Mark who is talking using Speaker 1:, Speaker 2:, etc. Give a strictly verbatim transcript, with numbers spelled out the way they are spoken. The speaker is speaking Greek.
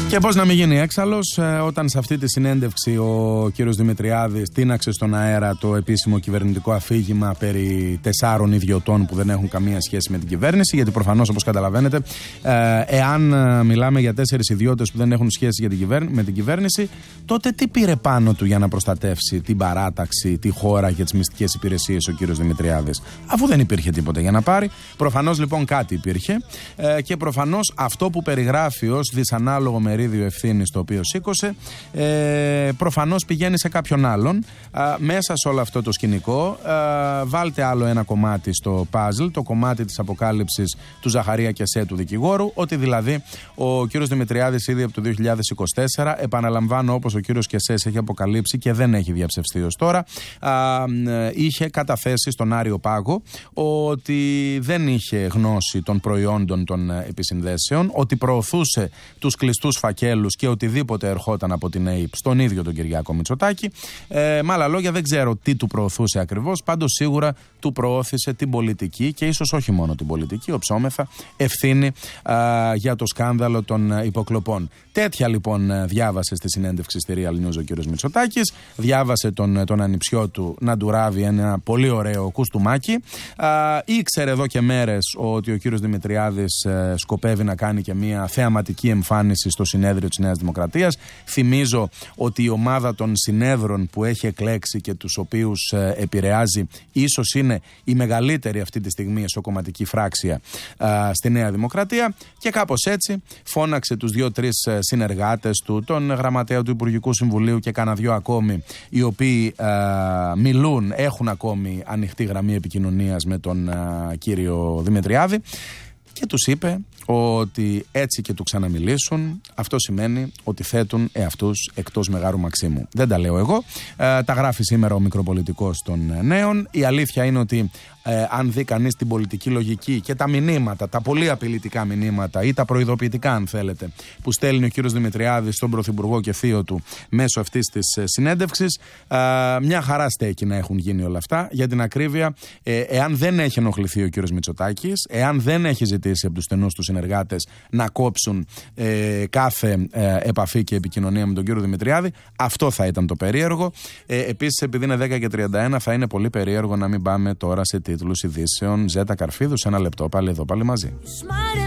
Speaker 1: Και πώς να μην γίνει έξαλλος, όταν σε αυτή τη συνέντευξη ο κύριος Δημητριάδης τίναξε στον αέρα το επίσημο κυβερνητικό αφήγημα περί τεσσάρων ιδιωτών που δεν έχουν καμία σχέση με την κυβέρνηση, γιατί προφανώς, όπως καταλαβαίνετε, εάν μιλάμε για τέσσερις ιδιώτες που δεν έχουν σχέση για την κυβέρνηση, με την κυβέρνηση, τότε τι πήρε πάνω του για να προστατεύσει την παράταξη, τη χώρα και τις μυστικές υπηρεσίες ο κύριος Δημητριάδης, αφού δεν υπήρχε τίποτα για να πάρει? Προφανώς λοιπόν κάτι υπήρχε, και προφανώς αυτό που περιγράφει ως δυσανάλογο μερίδιο ευθύνης το οποίο σήκωσε, ε, προφανώς πηγαίνει σε κάποιον άλλον. Α, μέσα σε όλο αυτό το σκηνικό, α, βάλτε άλλο ένα κομμάτι στο παζλ, το κομμάτι της αποκάλυψης του Ζαχαρία Κεσέ, του δικηγόρου, ότι δηλαδή ο κύριος Δημητριάδης ήδη από το δύο χιλιάδες είκοσι τέσσερα, επαναλαμβάνω, όπως ο κύριος Κεσές έχει αποκαλύψει και δεν έχει διαψευστεί ως τώρα, α, είχε καταθέσει στον Άριο Πάγο ότι δεν είχε γνώση των προϊόντων των επισυνδέσεων, ότι προωθούσε τους κλειστούς φακέλους και οτιδήποτε ερχόταν από την ΕΥΠ στον ίδιο τον Κυριάκο Μητσοτάκη. Ε, με άλλα λόγια, δεν ξέρω τι του προωθούσε ακριβώς, πάντως σίγουρα του προώθησε την πολιτική και ίσως όχι μόνο την πολιτική, οψόμεθα, ευθύνη α, για το σκάνδαλο των υποκλοπών. Τέτοια λοιπόν διάβασε στη συνέντευξη στη Real News ο κύριος Μητσοτάκης, διάβασε τον, τον ανιψιό του να του ράβει ένα πολύ ωραίο κουστούμάκι. Α, ήξερε εδώ και μέρες ότι ο κύριος Δημητριάδης ε, σκοπεύει να κάνει και μια θεαματική εμφάνιση στο συνέδριο της Νέας Δημοκρατίας. Θυμίζω ότι η ομάδα των συνέδρων που έχει εκλέξει και τους οποίους ε, επηρεάζει ίσως είναι η μεγαλύτερη αυτή τη στιγμή εσωκομματική φράξια ε, στη Νέα Δημοκρατία, και κάπως έτσι φώναξε τους δύο-τρεις ε, συνεργάτες του, τον γραμματέα του Υπουργικού Συμβουλίου και κάνα δυο ακόμη, οι οποίοι ε, μιλούν, έχουν ακόμη ανοιχτή γραμμή επικοινωνίας με τον ε, κύριο Δημητριάδη, και τους είπε ότι έτσι και του ξαναμιλήσουν, αυτό σημαίνει ότι θέτουν εαυτούς εκτός Μεγάρου Μαξίμου. Δεν τα λέω εγώ, ε, τα γράφει σήμερα ο μικροπολιτικός των Νέων. Η αλήθεια είναι ότι ε, αν δει κανείς την πολιτική λογική και τα μηνύματα, τα πολύ απειλητικά μηνύματα ή τα προειδοποιητικά, αν θέλετε, που στέλνει ο κύριος Δημητριάδης στον Πρωθυπουργό και θείο του μέσω αυτής της συνέντευξης, ε, μια χαρά στέκει να έχουν γίνει όλα αυτά. Για την ακρίβεια, ε, εάν δεν έχει ενοχληθεί ο κύριος Μητσοτάκης, εάν δεν έχει ζητήσει από τους στενούς του συνεργάτες να κόψουν ε, κάθε ε, επαφή και επικοινωνία με τον κύριο Δημητριάδη, αυτό θα ήταν το περίεργο. Ε, επίσης, επειδή είναι δέκα και τριάντα ένα, θα είναι πολύ περίεργο να μην πάμε τώρα σε τίτλους ειδήσεων. Ζέτα Καρφίδου, σε ένα λεπτό, πάλι εδώ, πάλι μαζί.